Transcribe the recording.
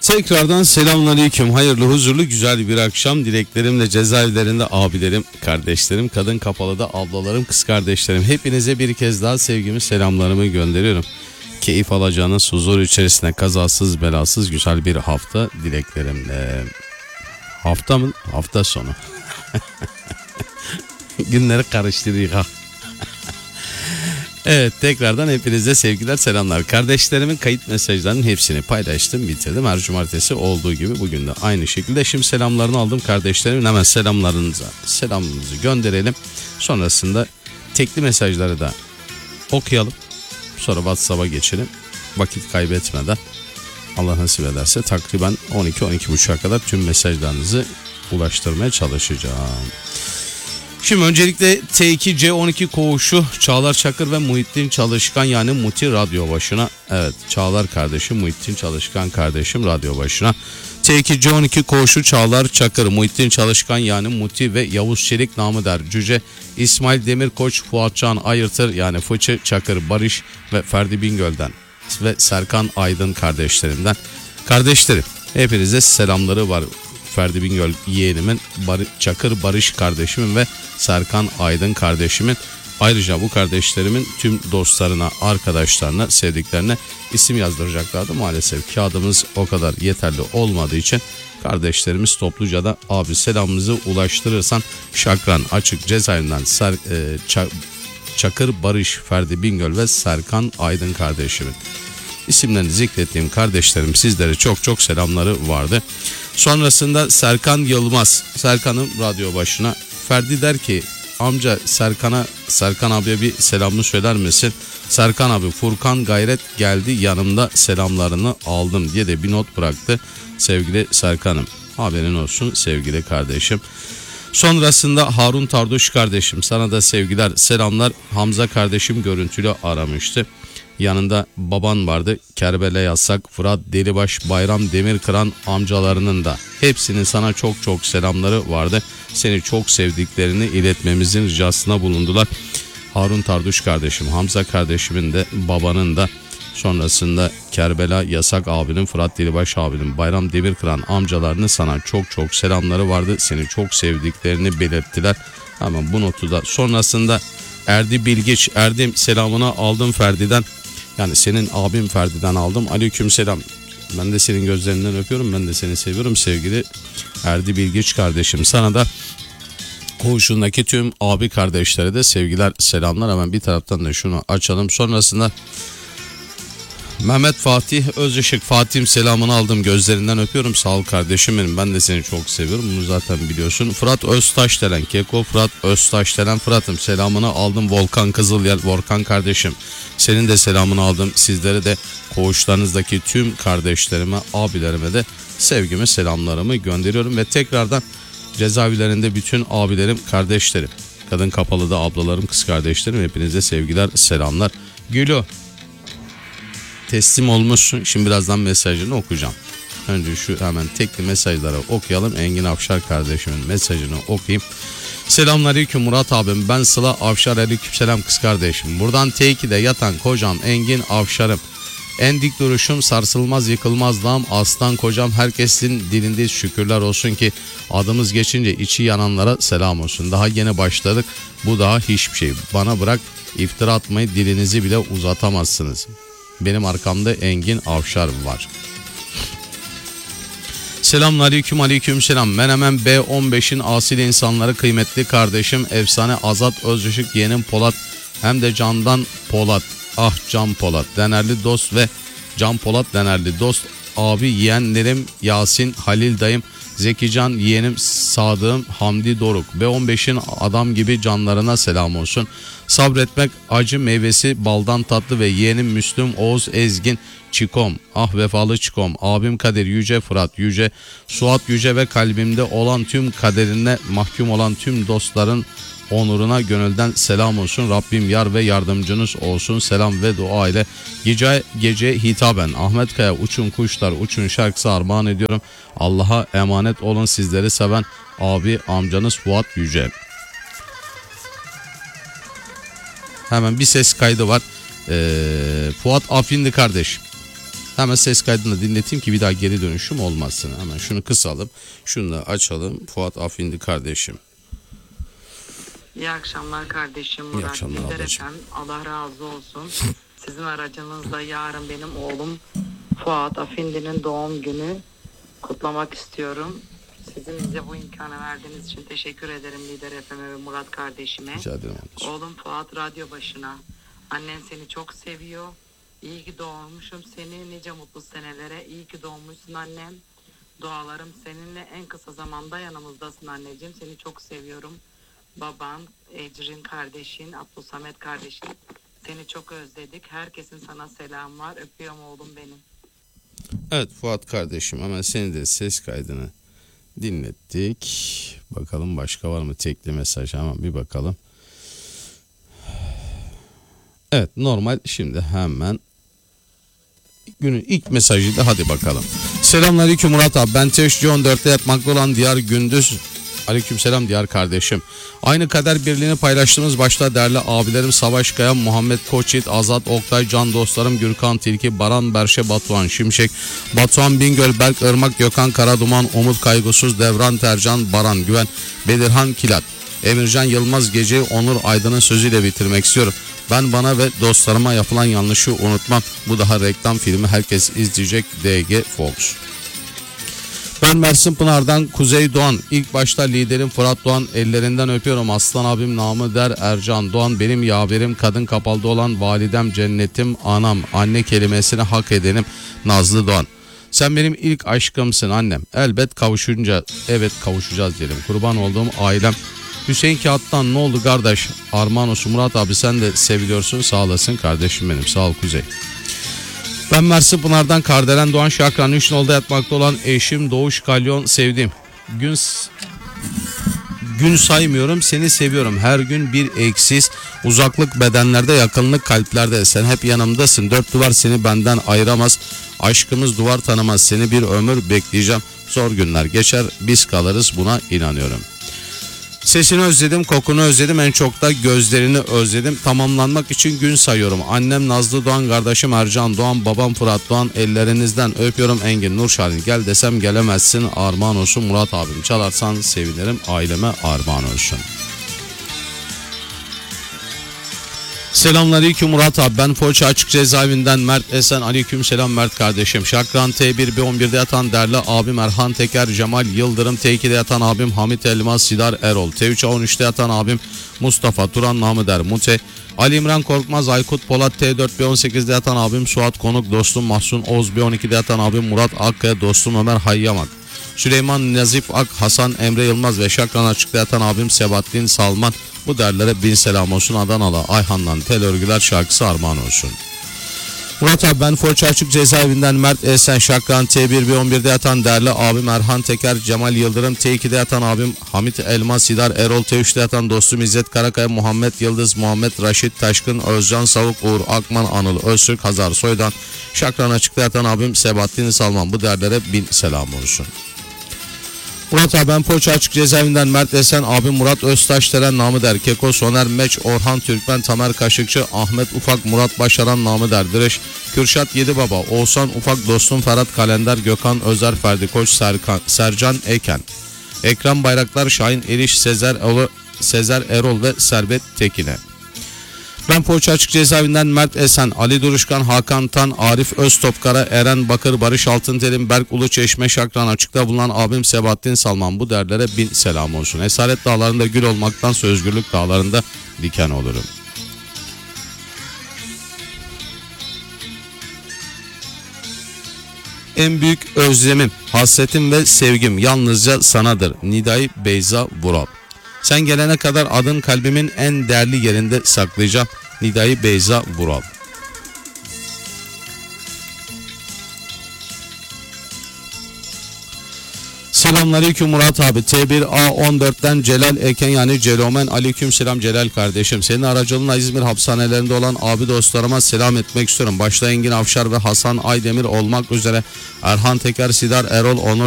Tekrardan selamünaleyküm. Hayırlı, huzurlu, güzel bir akşam dileklerimle cezaevlerinde abilerim, kardeşlerim, kadın kapalıda ablalarım, kız kardeşlerim. Hepinize bir kez daha sevgimi, selamlarımı gönderiyorum. Keyif alacağınız huzur içerisinde kazasız belasız güzel bir hafta dileklerimle. Hafta mı? Hafta sonu. Günleri karıştırıyor. Evet, tekrardan hepinize sevgiler, selamlar. Kardeşlerimin kayıt mesajlarının hepsini paylaştım, bitirdim. Her cumartesi olduğu gibi bugün de aynı şekilde. Şimdi selamlarını aldım kardeşlerimin, hemen selamımızı gönderelim. Sonrasında tekli mesajları da okuyalım. Sonra WhatsApp'a geçelim. Vakit kaybetmeden Allah nasip ederse takriben 12-12.30'a kadar tüm mesajlarınızı ulaştırmaya çalışacağım. Şimdi öncelikle T2C12 koğuşu Çağlar Çakır ve Muhittin Çalışkan yani Muti radyo başına. Evet, Çağlar kardeşim, Muhittin Çalışkan kardeşim radyo başına. T2C12 koğuşu Çağlar Çakır, Muhittin Çalışkan yani Muti ve Yavuz Çelik namı der Cüce, İsmail Demirkoç, Fuatcan Ayırtır yani Fıçı Çakır, Barış ve Ferdi Bingöl'den ve Serkan Aydın kardeşlerimden. Kardeşlerim, hepinize selamları var. Ferdi Bingöl yeğenimin, Çakır Barış kardeşimin ve Serkan Aydın kardeşimin. Ayrıca bu kardeşlerimin tüm dostlarına, arkadaşlarına, sevdiklerine isim yazdıracaklardı. Maalesef kağıdımız o kadar yeterli olmadığı için kardeşlerimiz topluca da abi selamımızı ulaştırırsan Şakran Açık Cezaevinden Çakır Barış, Ferdi Bingöl ve Serkan Aydın kardeşimin isimlerini zikrettiğim kardeşlerim sizlere çok çok selamları vardı. Sonrasında Serkan Yılmaz, Serkan'ın radyo başına. Ferdi der ki amca Serkan abiye bir selamını söyler misin? Serkan abi, Furkan Gayret geldi yanımda, selamlarını aldım diye de bir not bıraktı. Sevgili Serkan'ım, haberin olsun sevgili kardeşim. Sonrasında Harun Tarduş kardeşim, sana da sevgiler selamlar. Hamza kardeşim görüntülü aramıştı. Yanında baban vardı, Kerbele Yasak, Fırat Delibaş, Bayram Demirkıran amcalarının da hepsinin sana çok çok selamları vardı. Seni çok sevdiklerini iletmemizin ricasına bulundular. Harun Tarduş kardeşim, Hamza kardeşimin de babanın da sonrasında Kerbela Yasak abinin, Fırat Delibaş abinin, Bayram Demirkıran amcalarının sana çok çok selamları vardı. Seni çok sevdiklerini belirttiler. Hemen bu notu da sonrasında Erdi Bilgiç, Erdim selamını aldım Ferdi'den. Yani senin abim Ferdi'den aldım. Aleykümselam. Ben de senin gözlerinden öpüyorum. Ben de seni seviyorum sevgili Erdi Bilgiç kardeşim. Sana da koğuşundaki tüm abi kardeşlere de sevgiler, selamlar. Hemen bir taraftan da şunu açalım. Sonrasında Mehmet Fatih Özışık, Fatih'im selamını aldım, gözlerinden öpüyorum. Sağ ol kardeşim benim, ben de seni çok seviyorum, bunu zaten biliyorsun. Fırat Öztaşdelen, Keko Fırat Öztaşdelen, Fırat'ım selamını aldım. Volkan Kızılyel, Volkan kardeşim senin de selamını aldım. Sizlere de koğuşlarınızdaki tüm kardeşlerime, abilerime de sevgimi, selamlarımı gönderiyorum. Ve tekrardan cezaevlerinde bütün abilerim, kardeşlerim, kadın kapalıda ablalarım, kız kardeşlerim, hepinize sevgiler, selamlar. Gülü teslim olmuşsun. Şimdi birazdan mesajını okuyacağım. Önce şu hemen tekli mesajları okuyalım. Engin Afşar kardeşimin mesajını okuyayım. Selamünaleyküm Murat abim. Ben Sıla Afşar, aleykümselam kız kardeşim. Buradan T2'de yatan kocam Engin Afşar'ım. En dik duruşum, sarsılmaz yıkılmaz dağım, aslan kocam, herkesin dilinde şükürler olsun ki adımız geçince içi yananlara selam olsun. Daha yeni başladık, bu daha hiçbir şey. Bana bırak iftira atmayı, dilinizi bile uzatamazsınız. Benim arkamda Engin Avşar var. Selamünaleyküm, aleykümselam. Menemen B15'in asil insanları, kıymetli kardeşim efsane Azat Özışık, yeğenim Polat, hem de Candan Polat. Ah Can Polat, Denerli dost ve Can Polat Denerli dost. Abi yeğenlerim Yasin, Halil dayım, Zekican yeğenim, Sadık'ım, Hamdi Doruk. B15'in adam gibi canlarına selam olsun. Sabretmek acı meyvesi, baldan tatlı ve yeğenim Müslüm, Oğuz Ezgin, Çikom, ah vefalı Çikom, abim Kadir Yüce, Fırat Yüce, Suat Yüce ve kalbimde olan tüm kaderine mahkum olan tüm dostların onuruna gönülden selam olsun. Rabbim yar ve yardımcınız olsun. Selam ve dua ile gece hitaben Ahmet Kaya Uçun Kuşlar Uçun şarkısı armağan ediyorum. Allah'a emanet olun, sizleri seven abi amcanız Fuat Yüce. Hemen bir ses kaydı var. Fuat Afindi kardeş. Hemen ses kaydını dinleteyim ki bir daha geri dönüşüm olmasın. Hemen şunu kısalım. Şunu da açalım. Fuat Afindi kardeşim. İyi akşamlar kardeşim Murat. İyi akşamlar ablacığım. Allah razı olsun. Sizin aracınızda yarın benim oğlum Fuat Afindi'nin doğum günü kutlamak istiyorum. Sizin bize bu imkanı verdiğiniz için teşekkür ederim Lider FM'e ve Murat kardeşime. Rica ederim ablacığım. Oğlum Fuat radyo başına. Annen seni çok seviyor. İyi ki doğurmuşum seni. Nice mutlu senelere. İyi ki doğmuşsun annem. Dualarım seninle, en kısa zamanda yanımızdasın anneciğim. Seni çok seviyorum. Baban, Ecrin kardeşin, Abdülsamet kardeşin. Seni çok özledik. Herkesin sana selam var. Öpüyorum oğlum benim. Evet Fuat kardeşim, hemen senin de ses kaydını dinlettik. Bakalım başka var mı tekli mesaj, hemen bir bakalım. Evet normal, şimdi hemen günün ilk mesajı da hadi bakalım. Selamünaleyküm Murat abi, ben Teşci 14'te yatmakta olan Diyar Gündüz. Aleykümselam Diyar kardeşim. Aynı kader birliğini paylaştığımız başta değerli abilerim Savaş Kaya, Muhammed Koçit, Azat Oktay, can dostlarım Gürkan Tilki, Baran Berşe, Batuhan Şimşek, Batuhan Bingöl, Berk Irmak, Gökhan Karaduman, Umut Kaygısız, Devran Tercan, Baran Güven, Bedirhan Kilat, Emircan Yılmaz, geceyi Onur Aydın'ın sözüyle bitirmek istiyorum. Ben bana ve dostlarıma yapılan yanlışı unutmam. Bu daha reklam filmi, herkes izleyecek. DG Fox. Ben Mersin Pınar'dan Kuzey Doğan. İlk başta liderim Fırat Doğan, ellerinden öpüyorum. Aslan abim namı der Ercan Doğan. Benim yaverim, kadın kapalıda olan validem, cennetim, anam. Anne kelimesini hak edenim Nazlı Doğan. Sen benim ilk aşkımsın annem. Elbet kavuşunca, evet kavuşacağız diyelim. Kurban olduğum ailem. Hüseyin Kağıt'tan ne oldu kardeş? Armağan olsun Murat abi, sen de seviliyorsun, sağ olasın kardeşim benim. Sağ ol Kuzey. Ben Mersin Pınar'dan Kardelen Doğan Şakran 3 nolda yatmakta olan eşim Doğuş Kalyon, sevdiğim. Gün saymıyorum, seni seviyorum. Her gün bir eksiz. Uzaklık bedenlerde, yakınlık kalplerde. Sen hep yanımdasın. Dört duvar seni benden ayıramaz. Aşkımız duvar tanımaz. Seni bir ömür bekleyeceğim. Zor günler geçer, biz kalırız, buna inanıyorum. Sesini özledim, kokunu özledim, en çok da gözlerini özledim. Tamamlanmak için gün sayıyorum. Annem Nazlı Doğan, kardeşim Ercan Doğan, babam Fırat Doğan, ellerinizden öpüyorum. Engin Nur Şahin, gel desem gelemezsin, armağan olsun Murat abim. Çalarsan sevinirim, aileme armağan olsun. Selamünaleyküm Murat abi, ben Foça Açık Cezaevinden Mert Esen. Aleykümselam Mert kardeşim. Şakran T1 B11'de yatan değerli abim Erhan Teker, Cemal Yıldırım. T2'de yatan abim Hamit Elmas, Sidar Erol. T3 A13'te yatan abim Mustafa Turan, namı der Mute. Ali İmran Korkmaz, Aykut Polat. T4 B18'de yatan abim Suat Konuk, dostum Mahsun Oz. B12'de yatan abim Murat Akkaya, dostum Ömer Hayyamak. Süleyman Nazif Ak, Hasan Emre Yılmaz ve Şakran Açık'ta yatan abim Sebahattin Salman. Bu derlere bin selam olsun. Adanalı Ayhan'dan Tel Örgüler şarkısı armağan olsun. Murat abi, ben Foça Açık Cezaevinden Mert Esen. Şakran T1 B11'de yatan değerli abim Erhan Teker, Cemal Yıldırım. T2'de yatan abim Hamit Elmas, Sidar Erol. T3'te yatan dostum İzzet Karakaya, Muhammed Yıldız, Muhammed Raşit Taşkın, Özcan Savuk, Uğur Akman, Anıl Öztürk, Hazar Soydan. Şakran Açık'ta yatan abim Sebahattin Salman. Bu derlere bin selam olsun. Murat abi, ben Foça Açık Cezaevinden Mert Esen, abim Murat Öztaşdelen, namı der Keko, Soner Meç, Orhan Türkmen, Tamer Kaşıkçı, Ahmet Ufak, Murat Başaran, namı der Direş, Kürşat Yedibaba, Oğuzhan Ufak, dostum Ferhat Kalender, Gökhan Özer, Ferdi Koç, Sercan Eken, Ekrem Bayraktar, Şahin Eriş, Sezer Erol ve Servet Tekine. Ben Foça Açık Cezaevinden Mert Esen, Ali Duruşkan, Hakan Tan, Arif Öztopkara, Eren Bakır, Barış Altınterim, Berk Uluçeşme, Şakran Açık'ta bulunan abim Sebahattin Salman. Bu derlere bin selam olsun. Esaret dağlarında gül olmaktansa özgürlük dağlarında diken olurum. En büyük özlemim, hasretim ve sevgim yalnızca sanadır. Nidai Beyza Vural. Sen gelene kadar adın kalbimin en değerli yerinde saklayacağım. Nidai Beyza Vural. Selamünaleyküm Murat abi. T1A14'ten Celal Eken, yani Celomen. Aleykümselam Celal kardeşim. Senin aracılığınla İzmir hapishanelerinde olan abi dostlarıma selam etmek istiyorum. Başta Engin Afşar ve Hasan Aydemir olmak üzere Erhan Teker, Sidar Erol, Onur